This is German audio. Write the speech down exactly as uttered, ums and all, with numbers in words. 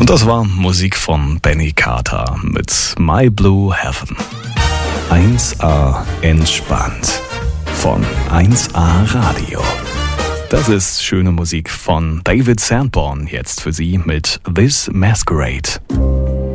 Und das war Musik von Benny Carter mit My Blue Heaven. eins A entspannt von eins A Radio. Das ist schöne Musik von David Sanborn, jetzt für Sie mit This Masquerade.